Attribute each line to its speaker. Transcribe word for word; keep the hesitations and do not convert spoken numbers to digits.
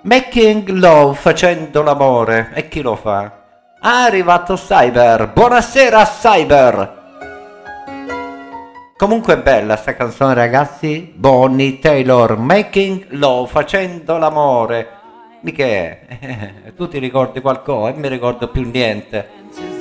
Speaker 1: Making love, facendo l'amore. E chi lo fa? Ah, è arrivato Cyber. Buonasera Cyber. Comunque è bella sta canzone, ragazzi. Bonnie Taylor, Making love, facendo l'amore. Di che è? Tu ti ricordi qualcosa? E mi ricordo più niente.